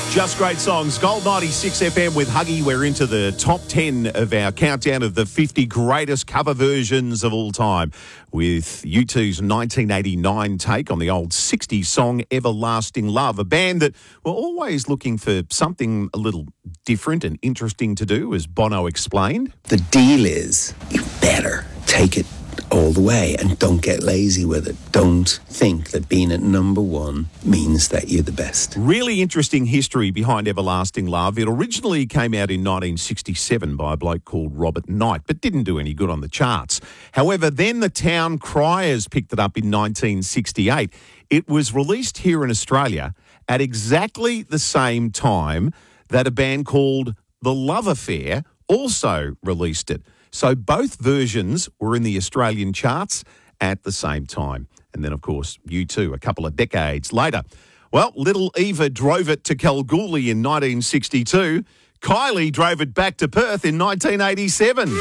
Just great songs. Gold 96 FM with Huggy. We're into the top 10 of our countdown of the 50 greatest cover versions of all time with U2's 1989 take on the old 60s song Everlasting Love, a band that were always looking for something a little different and interesting to do, as Bono explained. The deal is you better take it all the way and don't get lazy with it. Don't think that being at number one means that you're the best. Really interesting history behind Everlasting Love. It originally came out in 1967 by a bloke called Robert Knight, but didn't do any good on the charts. However, then the Town Criers picked it up in 1968. It was released here in Australia at exactly the same time that a band called The Love Affair also released it. So both versions were in the Australian charts at the same time. And then, of course, U2 a couple of decades later. Well, Little Eva drove it to Kalgoorlie in 1962. Kylie drove it back to Perth in 1987.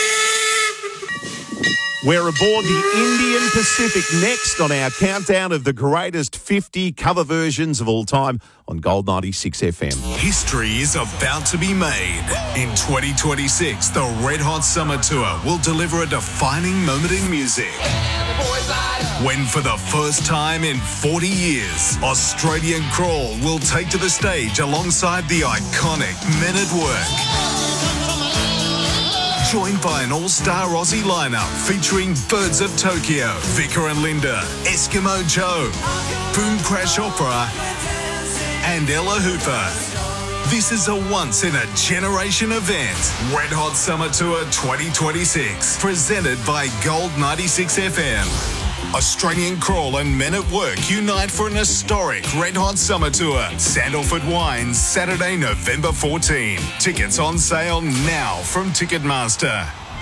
We're aboard the Indian Pacific next on our countdown of the greatest 50 cover versions of all time on Gold 96 FM. History is about to be made. In 2026, the Red Hot Summer Tour will deliver a defining moment in music. When for the first time in 40 years, Australian Crawl will take to the stage alongside the iconic Men at Work. Joined by an all-star Aussie lineup featuring Birds of Tokyo, Vicar and Linda, Eskimo Joe, Boom Crash Opera, and Ella Hooper. This is a once-in-a-generation event. Red Hot Summer Tour 2026, presented by Gold 96 FM. Australian Crawl and Men at Work unite for an historic Red Hot Summer Tour. Sandalford Wines, Saturday, November 14. Tickets on sale now from Ticketmaster.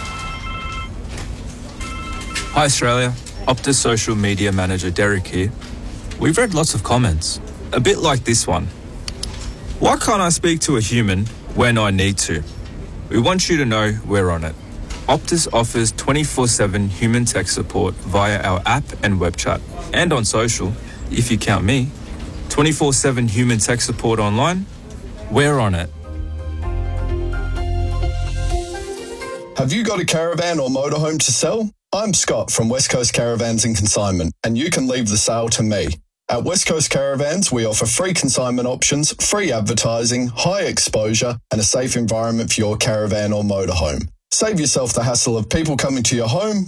Hi Australia, Optus social media manager Derek here. We've read lots of comments, a bit like this one. Why can't I speak to a human when I need to? We want you to know we're on it. Optus offers 24/7 human tech support via our app and web chat. And on social, if you count me. 24/7 human tech support online, we're on it. Have you got a caravan or motorhome to sell? I'm Scott from West Coast Caravans and Consignment, and you can leave the sale to me. At West Coast Caravans, we offer free consignment options, free advertising, high exposure, and a safe environment for your caravan or motorhome. Save yourself the hassle of people coming to your home,